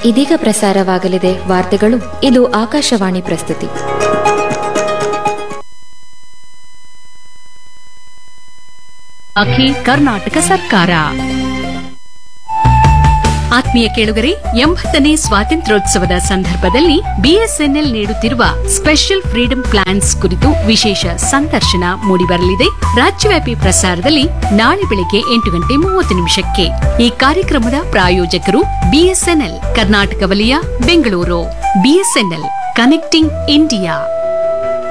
ಇದೀಗ ಪ್ರಸಾರವಾಗಲಿದೆ ವಾರ್ತೆಗಳು. ಇದು ಆಕಾಶವಾಣಿ ಪ್ರಸ್ತುತಿ. ಕರ್ನಾಟಕ ಸರ್ಕಾರ. ಆತ್ಮೀಯ ಕೇಳುಗರೆ, 80ನೇ ಸ್ವಾತಂತ್ರ್ಯೋತ್ಸವದ ಸಂದರ್ಭದಲ್ಲಿ ಬಿಎಸ್ಎನ್ಎಲ್ ನೀಡುತ್ತಿರುವ ಸ್ಪೆಷಲ್ ಫ್ರೀಡಂ ಪ್ಲಾನ್ಸ್ ಕುರಿತು ವಿಶೇಷ ಸಂದರ್ಶನ ಮೂಡಿಬರಲಿದೆ. ರಾಜ್ಯವ್ಯಾಪಿ ಪ್ರಸಾರದಲ್ಲಿ ನಾಳೆ ಬೆಳಗ್ಗೆ 8:30 ಈ ಕಾರ್ಯಕ್ರಮದ ಪ್ರಾಯೋಜಕರು ಬಿಎಸ್ಎನ್ಎಲ್ ಕರ್ನಾಟಕ ವಲಯ, ಬೆಂಗಳೂರು. BSNL, connecting India.